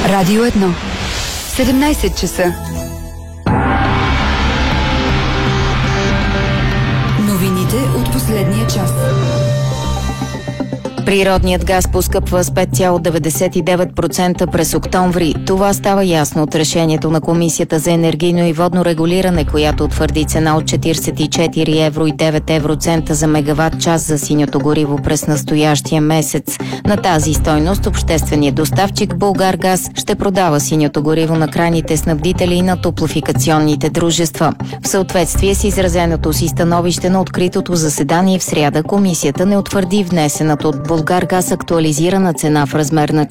Радио 1. 17 часа. Новините от последния час. Природният газ поскъпва с 5,99% през октомври. Това става ясно от решението на Комисията за енергийно и водно регулиране, която утвърди цена от 44 евро и 9 евроцента за мегаватт час за синьото гориво през настоящия месец. На тази стойност общественият доставчик Булгаргаз ще продава синьото гориво на крайните снабдители и на топлофикационните дружества. В съответствие с изразеното си становище на откритото заседание в сряда, Комисията не утвърди внесената от Булгаргаз актуализирана цена в размер на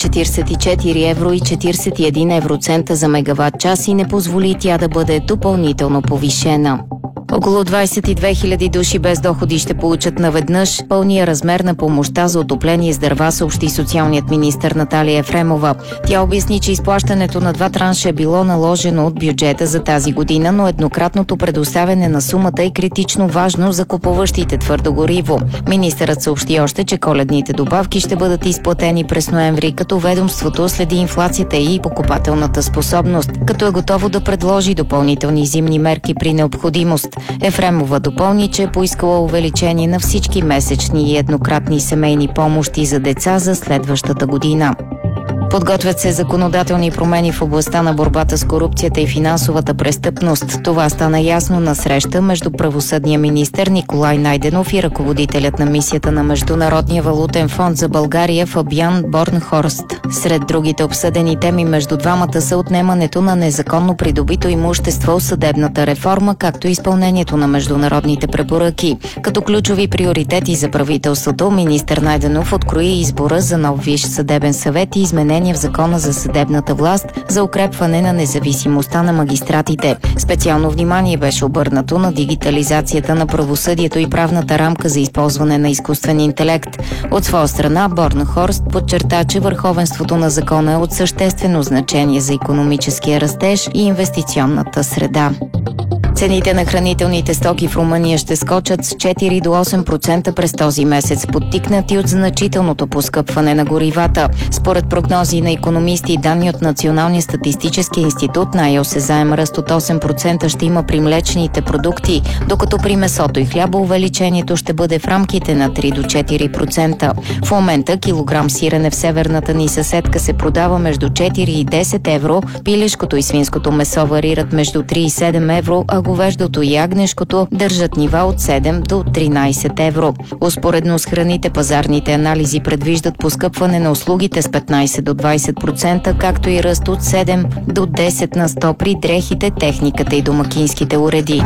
44 евро и 41 евроцента за мегаватт час и не позволи тя да бъде допълнително повишена. Около 22 000 души без доходи ще получат наведнъж пълния размер на помощта за отопление с дърва, съобщи социалният министър Наталия Ефремова. Тя обясни, че изплащането на 2 транша е било наложено от бюджета за тази година, но еднократното предоставяне на сумата е критично важно за купуващите твърдо гориво. Министърът съобщи още, че коледните добавки ще бъдат изплатени през ноември, като ведомството следи инфлацията и покупателната способност, като е готово да предложи допълнителни зимни мерки при необходимост. Ефремова допълни, че е поискала увеличение на всички месечни и еднократни семейни помощи за деца за следващата година. Подготвят се законодателни промени в областта на борбата с корупцията и финансовата престъпност. Това стана ясно на среща между правосъдния министър Николай Найденов и ръководителят на мисията на Международния валутен фонд за България Фабиан Борнхорст. Сред другите обсъдени теми между двамата са отнемането на незаконно придобито имущество, съдебната реформа, както и изпълнението на международните препоръки. Като ключови приоритети за правителството, министър Найденов открои избора за нов Висш съдебен съвет и изменение в Закона за съдебната власт за укрепване на независимостта на магистратите. Специално внимание беше обърнато на дигитализацията на правосъдието и правната рамка за използване на изкуствен интелект. От своя страна Борнхорст подчерта, че върховенството на закона е от съществено значение за икономическия растеж и инвестиционната среда. Цените на хранителните стоки в Румъния ще скочат с 4 до 8% през този месец, подтикнати от значителното поскъпване на горивата. Според прогнози на икономисти и данни от Националния статистически институт, най-осезаем ръст от 8% ще има при млечните продукти, докато при месото и хляба увеличението ще бъде в рамките на 3 до 4%. В момента килограм сирене в северната ни съседка се продава между 4 и 10 евро, пилешкото и свинското месо варират между 3 и 7 евро, а говеждото и агнешкото държат нива от 7 до 13 евро. Успоредно с храните, пазарните анализи предвиждат поскъпване на услугите с 15 до 20%, както и ръст от 7 до 10 на 100 при дрехите, техниката и домакинските уреди.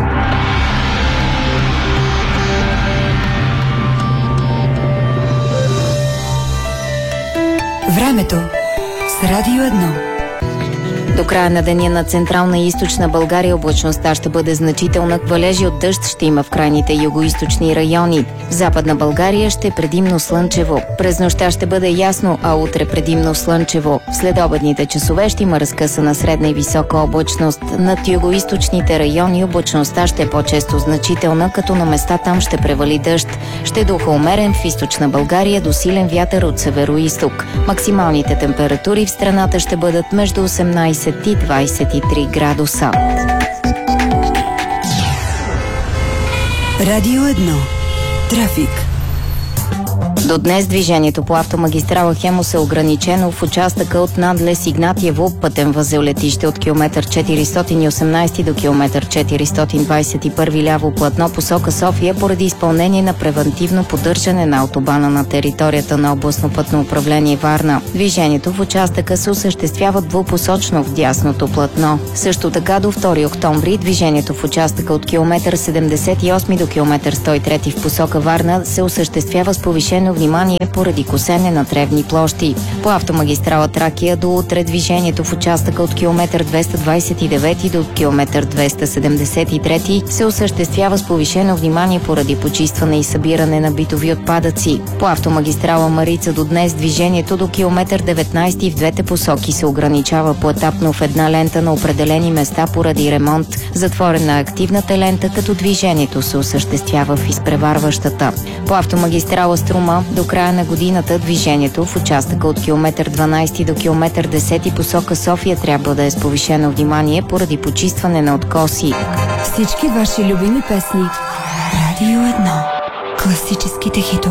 Времето с Радио 1. До края на деня на Централна и Източна България облачността ще бъде значителна, валежи от дъжд ще има в крайните югоизточни райони. В Западна България ще е предимно слънчево. През нощта ще бъде ясно, а утре предимно слънчево. В следобедните часове ще има разкъсана средна и висока облачност. Над югоизточните райони облачността ще е по-често значителна, като на места там ще превали дъжд. Ще духа умерен в Източна България до силен вятър от североизток. Максималните температури в страната ще бъдат между 18 и 23 градуса. Радио 1. Трафик. До днес движението по автомагистрала Хемус е ограничено в участъка от надлез Игнатиево, пътен възел летище от километър 418 до километър 421 ляво платно посока София поради изпълнение на превантивно поддържане на автобана на територията на областно пътно управление Варна. Движението в участъка се осъществява двупосочно в дясното платно. Също така до 2 октомври движението в участъка от километър 78 до километър 103 в посока Варна се осъществява с повишено внимание поради косене на тревни площи. По автомагистрала Тракия до утре движението в участъка от километър 229 до километър 273 се осъществява с повишено внимание поради почистване и събиране на битови отпадъци. По автомагистрала Марица до днес движението до километър 19 в двете посоки се ограничава поетапно в една лента на определени места поради ремонт. Затворена активната лента, като движението се осъществява в изпреварващата. По автомагистрала Струма До края на годината движението в участъка от километър 12 до километър 10 посока София трябва да е с повишено внимание поради почистване на откоси. Всички ваши любими песни. Радио 1. Класическите хитове.